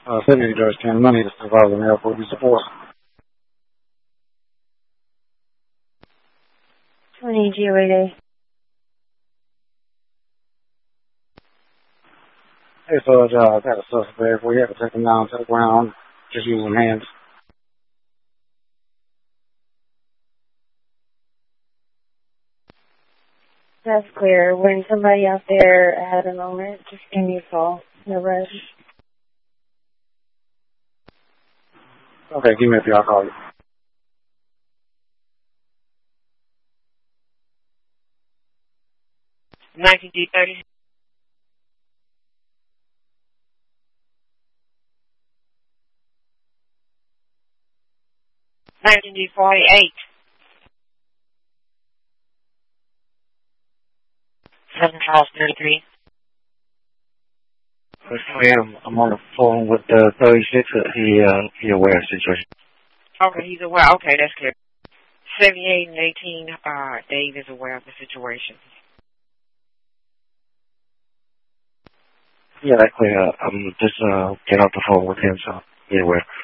City of Georgetown, money to survive in the airport. You support. 20 GOA. Hey, so I got a suspect. We had to take him down to the ground, just using hands. That's clear. When somebody out there had a moment, just give me a call. No rush. Okay, give me a few. I'll call you. D30. 19D48. 7 Charles 33. I'm on the phone with 36. He aware of the situation. Okay, he's aware. Okay, that's clear. 78 and 18, Dave is aware of the situation. Yeah, that's clear. I'm just get off the phone with him, so he's aware.